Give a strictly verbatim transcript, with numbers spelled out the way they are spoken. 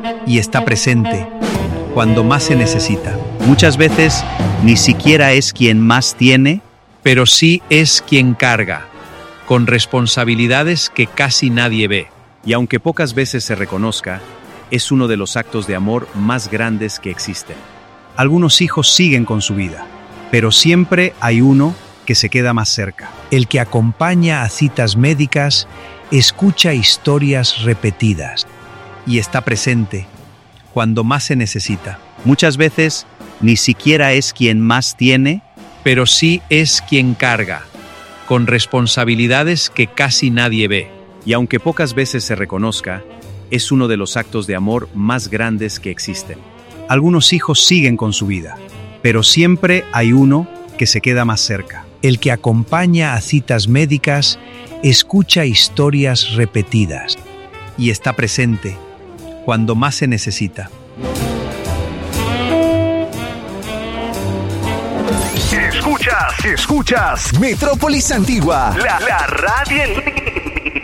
y está presente cuando más se necesita. Muchas veces ni siquiera es quien más tiene, pero sí es quien carga, con responsabilidades que casi nadie ve. Y aunque pocas veces se reconozca, es uno de los actos de amor más grandes que existen. Algunos hijos siguen con su vida, pero siempre hay uno que se queda más cerca. El que acompaña a citas médicas, escucha historias repetidas y está presente cuando más se necesita. Muchas veces ni siquiera es quien más tiene, pero sí es quien carga, con responsabilidades que casi nadie ve. Y aunque pocas veces se reconozca, es uno de los actos de amor más grandes que existen. Algunos hijos siguen con su vida, pero siempre hay uno que se queda más cerca. El que acompaña a citas médicas, escucha historias repetidas y está presente cuando más se necesita. Escuchas, escuchas Metrópolis Antigua, la, la radio.